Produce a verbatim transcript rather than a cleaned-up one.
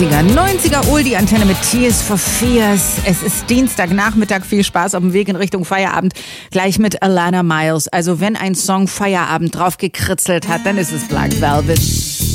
achtziger, neunziger Oldie Antenne mit Tears for Fears. Es ist Dienstagnachmittag, viel Spaß auf dem Weg in Richtung Feierabend. Gleich mit Alana Miles. Also wenn ein Song Feierabend drauf gekritzelt hat, dann ist es Black Velvet.